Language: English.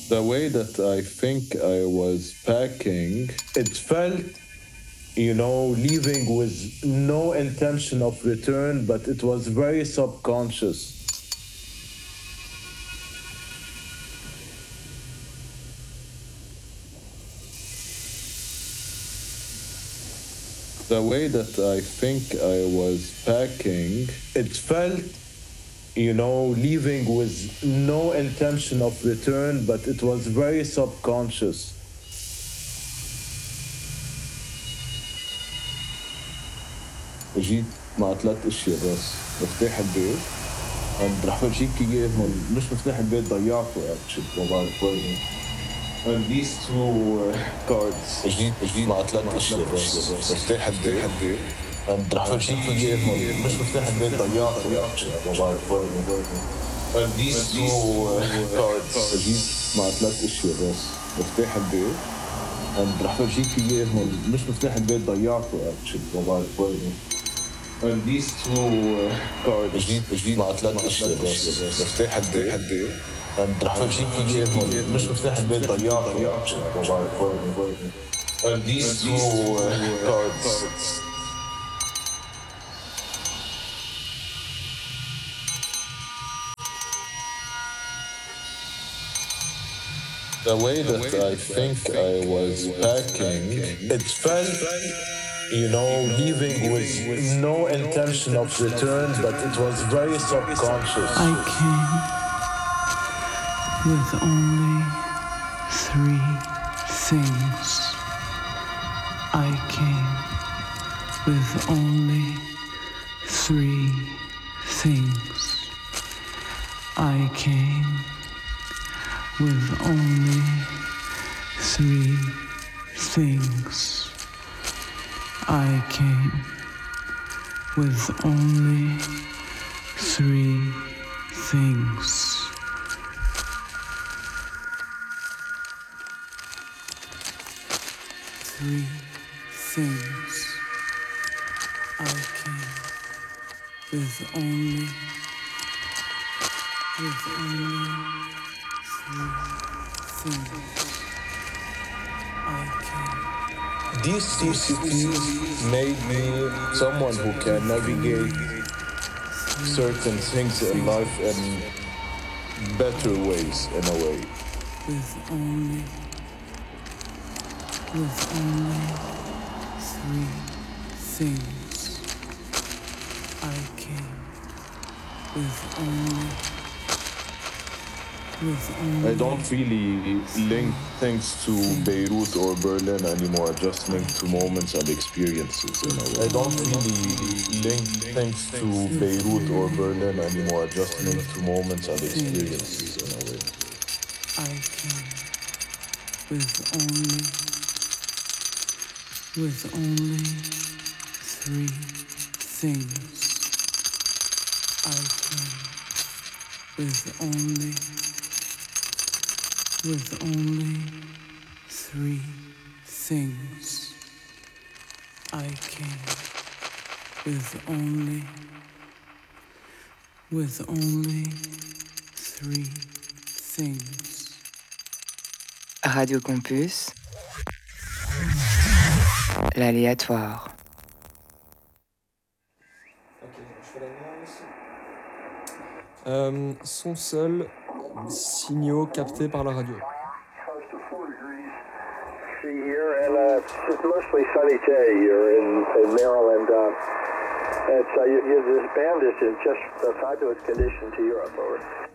The way that I think I was packing, it felt, leaving with no intention of return, but it was very subconscious. The way that I think I was packing, it felt, leaving with no intention of return, but it was very subconscious. جيت مع ثلاث اشياء بس مفتاح البيت رح بجيك اياهم مش مفتاح البيت ضيعته ما بعرف وين and these two cards جيت مع ثلاث اشياء بس مفتاح البيت رح بجيك اياهم مش مفتاح البيت ضيعته ما بعرف وين and these two cards جيت مع ثلاث اشياء بس مفتاح البيت رح بجيك اياهم مش مفتاح البيت ضيعته ما بعرف وين and these two cards جديد مع ثلاث اشياء بس مفتاح البيت رح بجيك اياهم مش مفتاح البيت ضيعته ما بعرف وين and these two cards The way that I think I was packing, it felt, leaving with no intention of return, but it was very subconscious. I came with only 3 things. I came with only 3 things. I came with only 3 things. I came with only 3 things. 3 things. I came with only 3 things. I came. These two cities made me someone who can navigate certain things in life in better ways, in a way. With only 3 things. I came with only I don't really link things to Beirut or Berlin anymore, just link to moments and experiences in a way. I don't really link things to Beirut or Berlin anymore, just link to moments and experiences in a way. I came with only 3 things. I came with only 3 things. I came with only 3 things. Radio Campus, l'aléatoire. Ok, je fais la nuance ici. Son seul, signaux captés par la radio. Here, and it's mostly sunny day. You're in Maryland. This band is in just a fabulous condition to Europe. Over.